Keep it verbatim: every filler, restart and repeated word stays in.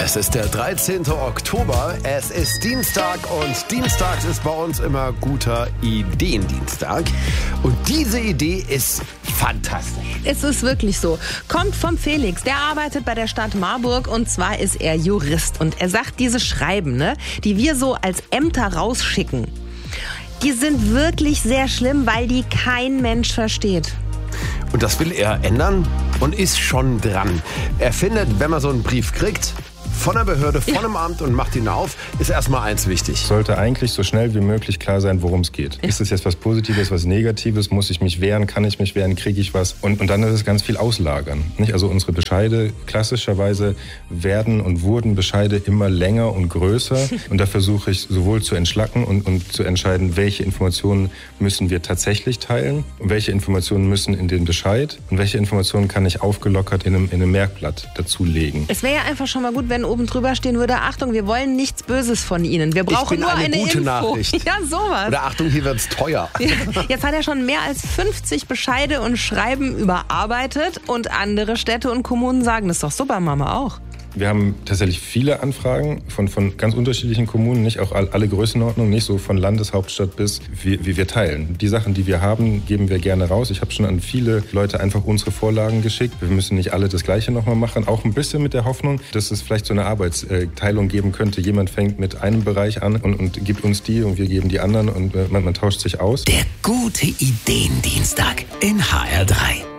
Es ist der dreizehnte Oktober, es ist Dienstag und Dienstags ist bei uns immer guter Ideendienstag. Und diese Idee ist fantastisch. Es ist wirklich so. Kommt vom Felix, der arbeitet bei der Stadt Marburg und zwar ist er Jurist. Und er sagt, diese Schreiben, ne, die wir so als Ämter rausschicken, die sind wirklich sehr schlimm, weil die kein Mensch versteht. Und das will er ändern und ist schon dran. Er findet, wenn man so einen Brief kriegt, von der Behörde, von einem Amt und macht ihn auf, ist erstmal eins wichtig. Sollte eigentlich so schnell wie möglich klar sein, worum es geht. Ja. Ist es jetzt was Positives, was Negatives? Muss ich mich wehren? Kann ich mich wehren? Kriege ich was? Und, und dann ist es ganz viel auslagern. Nicht? Also unsere Bescheide, klassischerweise werden und wurden Bescheide immer länger und größer. Und da versuche ich sowohl zu entschlacken und, und zu entscheiden, welche Informationen müssen wir tatsächlich teilen und welche Informationen müssen in den Bescheid und welche Informationen kann ich aufgelockert in einem, in einem Merkblatt dazulegen. Es wäre ja einfach schon mal gut, wenn oben drüber stehen würde, Achtung, wir wollen nichts Böses von Ihnen. Wir brauchen ich bin nur eine, eine gute Info. Nachricht. Ja, sowas. Oder Achtung, hier wird's teuer. Jetzt hat er schon mehr als fünfzig Bescheide und Schreiben überarbeitet und andere Städte und Kommunen sagen, das ist doch super, Mama auch. Wir haben tatsächlich viele Anfragen von, von ganz unterschiedlichen Kommunen, nicht auch alle Größenordnungen, nicht so von Landeshauptstadt bis wie, wie wir teilen. Die Sachen, die wir haben, geben wir gerne raus. Ich habe schon an viele Leute einfach unsere Vorlagen geschickt. Wir müssen nicht alle das Gleiche nochmal machen. Auch ein bisschen mit der Hoffnung, dass es vielleicht so eine Arbeitsteilung geben könnte. Jemand fängt mit einem Bereich an und, und gibt uns die und wir geben die anderen und man, man tauscht sich aus. Der gute Ideendienstag in H R drei.